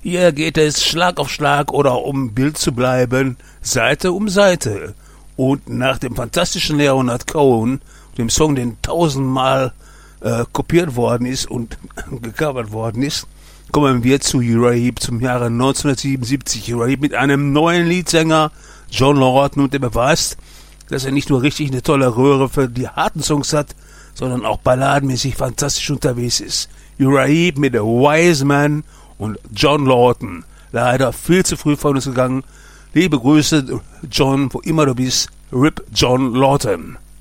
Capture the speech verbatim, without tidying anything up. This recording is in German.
Hier geht es Schlag auf Schlag oder um im Bild zu bleiben, Seite um Seite. Und nach dem fantastischen Leonard Cohen, dem Song, den tausendmal äh, kopiert worden ist und gecovert worden ist, kommen wir zu Uriah Heep zum Jahre neunzehnhundertsiebenundsiebzig. Uriah Heep mit einem neuen Leadsänger, John Lawton, und der beweist, dass er nicht nur richtig eine tolle Röhre für die harten Songs hat, sondern auch balladenmäßig fantastisch unterwegs ist. Uriah Heep mit The Wise Man und John Lawton. Leider viel zu früh von uns gegangen. Liebe Grüße, John, wo immer du bist. Rip John Lawton.